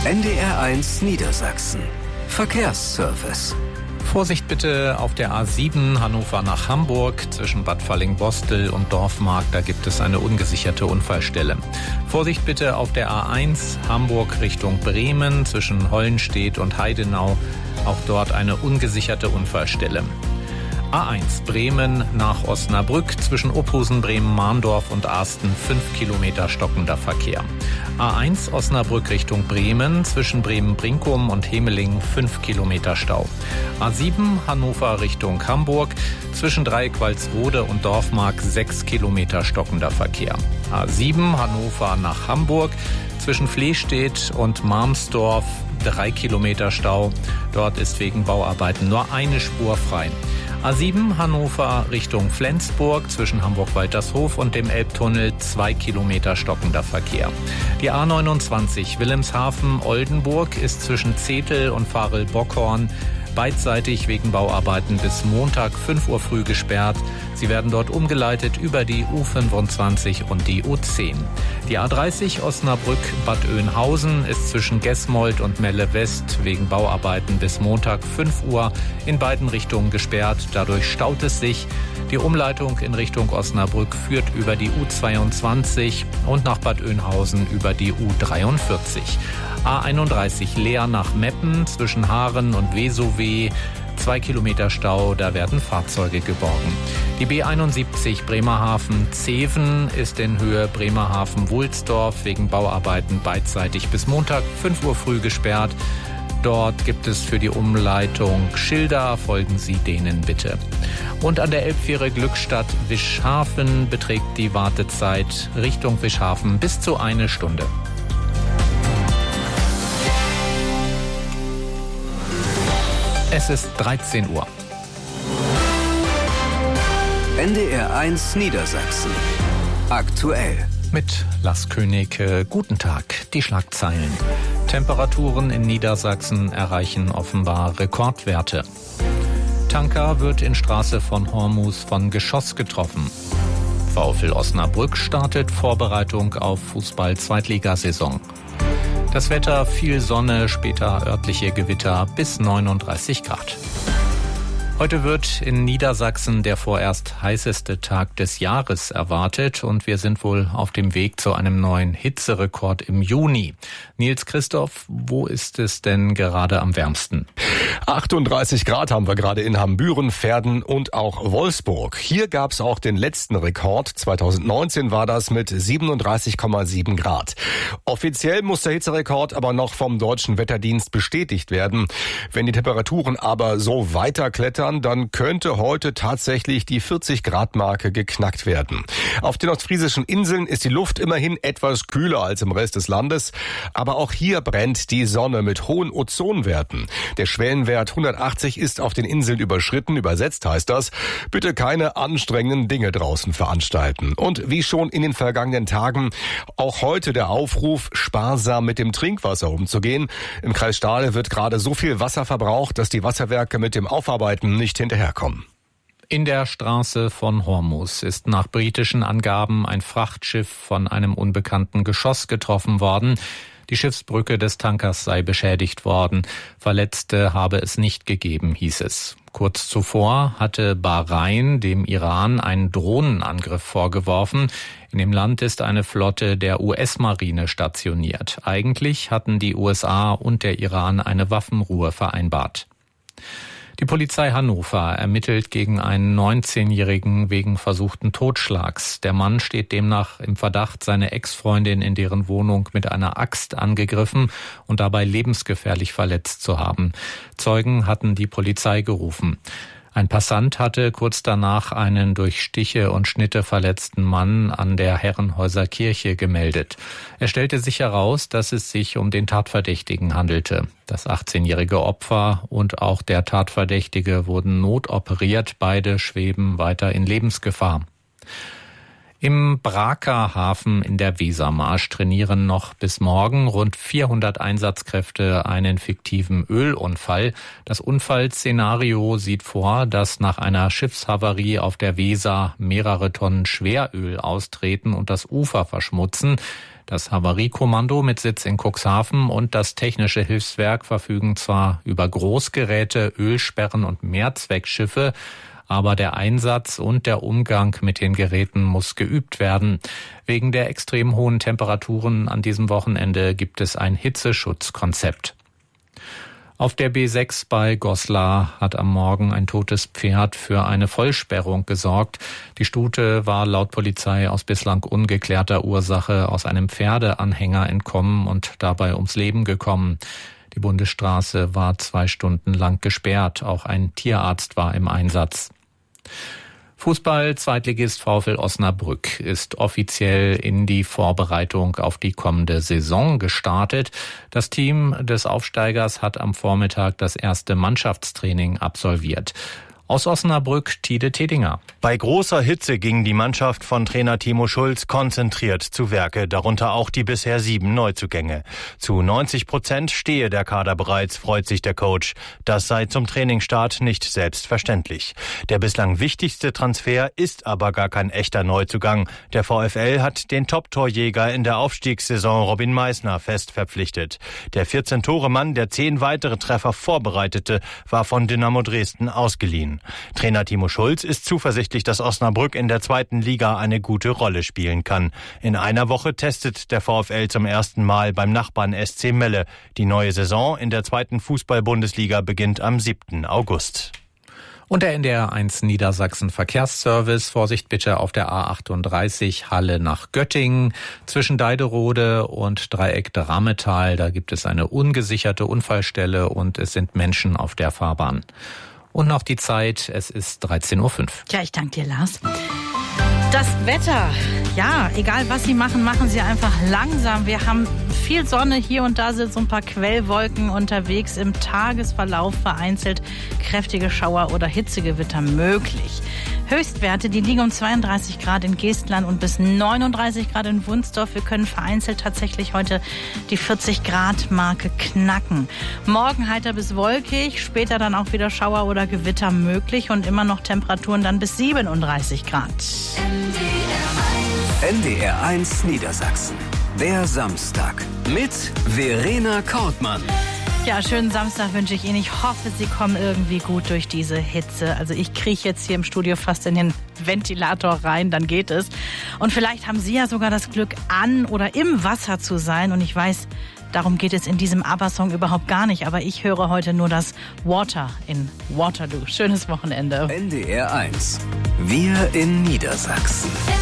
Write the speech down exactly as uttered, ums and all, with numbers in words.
N D R eins Niedersachsen. Verkehrsservice. Vorsicht bitte auf der A sieben Hannover nach Hamburg zwischen Bad Falling-Bostel und Dorfmark. Da gibt es eine ungesicherte Unfallstelle. Vorsicht bitte auf der A eins Hamburg Richtung Bremen zwischen Hollenstedt und Heidenau. Auch dort eine ungesicherte Unfallstelle. A eins Bremen nach Osnabrück zwischen Ophusen, Bremen-Mahndorf und Asten fünf Kilometer stockender Verkehr. A eins Osnabrück Richtung Bremen zwischen Bremen-Brinkum und Hemeling fünf Kilometer Stau. A sieben Hannover Richtung Hamburg zwischen Dreieck-Walsrode und Dorfmark sechs Kilometer stockender Verkehr. A sieben Hannover nach Hamburg zwischen Flehstedt und Marmsdorf drei Kilometer Stau. Dort ist wegen Bauarbeiten nur eine Spur frei. A sieben Hannover Richtung Flensburg zwischen Hamburg-Waltershof und dem Elbtunnel zwei Kilometer stockender Verkehr. Die A neunundzwanzig Wilhelmshaven-Oldenburg ist zwischen Zetel und Varel-Bockhorn beidseitig wegen Bauarbeiten bis Montag fünf Uhr früh gesperrt. Sie werden dort umgeleitet über die U fünfundzwanzig und die U zehn. Die A dreißig Osnabrück-Bad Oeynhausen ist zwischen Gesmold und Melle West wegen Bauarbeiten bis Montag fünf Uhr in beiden Richtungen gesperrt. Dadurch staut es sich. Die Umleitung in Richtung Osnabrück führt über die U zweiundzwanzig und nach Bad Oeynhausen über die U dreiundvierzig. A einunddreißig Leer nach Meppen zwischen Haaren und Wesoweh. Zwei Kilometer Stau, da werden Fahrzeuge geborgen. Die B einundsiebzig Bremerhaven-Zeven ist in Höhe Bremerhaven-Wulsdorf wegen Bauarbeiten beidseitig bis Montag fünf Uhr früh gesperrt. Dort gibt es für die Umleitung Schilder, folgen Sie denen bitte. Und an der Elbfähre Glückstadt-Wischhafen beträgt die Wartezeit Richtung Wischhafen bis zu eine Stunde. Es ist dreizehn Uhr. N D R eins Niedersachsen. Aktuell. Mit Lars König, äh, guten Tag. Die Schlagzeilen. Temperaturen in Niedersachsen erreichen offenbar Rekordwerte. Tanker wird in Straße von Hormus von Geschoss getroffen. VfL Osnabrück startet Vorbereitung auf Fußball-Zweitligasaison. Das Wetter, viel Sonne, später örtliche Gewitter bis neununddreißig Grad. Heute wird in Niedersachsen der vorerst heißeste Tag des Jahres erwartet und wir sind wohl auf dem Weg zu einem neuen Hitzerekord im Juni. Nils Christoph, wo ist es denn gerade am wärmsten? achtunddreißig Grad haben wir gerade in Hambüren, Verden und auch Wolfsburg. Hier gab es auch den letzten Rekord. zweitausendneunzehn war das mit siebenunddreißig Komma sieben Grad. Offiziell muss der Hitzerekord aber noch vom Deutschen Wetterdienst bestätigt werden. Wenn die Temperaturen aber so weiter klettern, dann könnte heute tatsächlich die vierzig Grad Marke geknackt werden. Auf den ostfriesischen Inseln ist die Luft immerhin etwas kühler als im Rest des Landes. Aber auch hier brennt die Sonne mit hohen Ozonwerten. Der Schwellenwert hundertachtzig ist auf den Inseln überschritten. Übersetzt heißt das, bitte keine anstrengenden Dinge draußen veranstalten. Und wie schon in den vergangenen Tagen, auch heute der Aufruf, sparsam mit dem Trinkwasser umzugehen. Im Kreis Stade wird gerade so viel Wasser verbraucht, dass die Wasserwerke mit dem Aufarbeiten nicht hinterherkommen. In der Straße von Hormus ist nach britischen Angaben ein Frachtschiff von einem unbekannten Geschoss getroffen worden. Die Schiffsbrücke des Tankers sei beschädigt worden. Verletzte habe es nicht gegeben, hieß es. Kurz zuvor hatte Bahrain dem Iran einen Drohnenangriff vorgeworfen. In dem Land ist eine Flotte der U S-Marine stationiert. Eigentlich hatten die U S A und der Iran eine Waffenruhe vereinbart. Die Polizei Hannover ermittelt gegen einen neunzehnjährigen wegen versuchten Totschlags. Der Mann steht demnach im Verdacht, seine Ex-Freundin in deren Wohnung mit einer Axt angegriffen und dabei lebensgefährlich verletzt zu haben. Zeugen hatten die Polizei gerufen. Ein Passant hatte kurz danach einen durch Stiche und Schnitte verletzten Mann an der Herrenhäuser Kirche gemeldet. Es stellte sich heraus, dass es sich um den Tatverdächtigen handelte. Das achtzehnjährige Opfer und auch der Tatverdächtige wurden notoperiert. Beide schweben weiter in Lebensgefahr. Im Braker Hafen in der Wesermarsch trainieren noch bis morgen rund vierhundert Einsatzkräfte einen fiktiven Ölunfall. Das Unfallszenario sieht vor, dass nach einer Schiffshavarie auf der Weser mehrere Tonnen Schweröl austreten und das Ufer verschmutzen. Das Havariekommando mit Sitz in Cuxhaven und das Technische Hilfswerk verfügen zwar über Großgeräte, Ölsperren und Mehrzweckschiffe, aber der Einsatz und der Umgang mit den Geräten muss geübt werden. Wegen der extrem hohen Temperaturen an diesem Wochenende gibt es ein Hitzeschutzkonzept. Auf der B sechs bei Goslar hat am Morgen ein totes Pferd für eine Vollsperrung gesorgt. Die Stute war laut Polizei aus bislang ungeklärter Ursache aus einem Pferdeanhänger entkommen und dabei ums Leben gekommen. Die Bundesstraße war zwei Stunden lang gesperrt. Auch ein Tierarzt war im Einsatz. Fußball-Zweitligist VfL Osnabrück ist offiziell in die Vorbereitung auf die kommende Saison gestartet. Das Team des Aufsteigers hat am Vormittag das erste Mannschaftstraining absolviert. Aus Osnabrück, Tide Tedinger. Bei großer Hitze ging die Mannschaft von Trainer Timo Schulz konzentriert zu Werke, darunter auch die bisher sieben Neuzugänge. Zu neunzig Prozent stehe der Kader bereits, freut sich der Coach. Das sei zum Trainingsstart nicht selbstverständlich. Der bislang wichtigste Transfer ist aber gar kein echter Neuzugang. Der VfL hat den Top-Torjäger in der Aufstiegssaison Robin Meissner fest verpflichtet. Der vierzehn-Tore-Mann, der zehn weitere Treffer vorbereitete, war von Dynamo Dresden ausgeliehen. Trainer Timo Schulz ist zuversichtlich, dass Osnabrück in der zweiten Liga eine gute Rolle spielen kann. In einer Woche testet der VfL zum ersten Mal beim Nachbarn S C Melle. Die neue Saison in der zweiten Fußball-Bundesliga beginnt am siebten August. Und der N D R eins Niedersachsen Verkehrsservice. Vorsicht bitte auf der A achtunddreißig Halle nach Göttingen. Zwischen Deiderode und Dreieck Drammetal, da gibt es eine ungesicherte Unfallstelle und es sind Menschen auf der Fahrbahn. Und noch die Zeit, es ist dreizehn Uhr fünf. Ja, ich danke dir, Lars. Das Wetter, ja, egal was Sie machen, machen Sie einfach langsam. Wir haben viel Sonne, hier und da sind so ein paar Quellwolken unterwegs. Im Tagesverlauf vereinzelt kräftige Schauer oder Hitzegewitter möglich. Höchstwerte, die liegen um zweiunddreißig Grad in Geestland und bis neununddreißig Grad in Wunsdorf. Wir können vereinzelt tatsächlich heute die vierzig Grad Marke knacken. Morgen heiter bis wolkig, später dann auch wieder Schauer oder Gewitter möglich und immer noch Temperaturen dann bis siebenunddreißig Grad. N D R eins Niedersachsen. Der Samstag mit Verena Kortmann. Ja, schönen Samstag wünsche ich Ihnen. Ich hoffe, Sie kommen irgendwie gut durch diese Hitze. Also ich krieche jetzt hier im Studio fast in den Ventilator rein, dann geht es. Und vielleicht haben Sie ja sogar das Glück, an oder im Wasser zu sein. Und ich weiß, darum geht es in diesem ABBA-Song überhaupt gar nicht. Aber ich höre heute nur das Water in Waterloo. Schönes Wochenende. N D R eins. Wir in Niedersachsen.